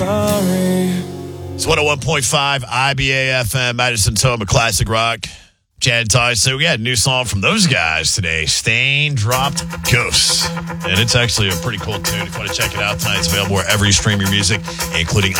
sorry. It's 101.5 IBA FM, Madison Toma Classic Rock. Jan Ty. So we had a new song from those guys today, Stain Dropped Ghosts. And it's actually a pretty cool tune. If you want to check it out tonight, it's available wherever you stream your music, including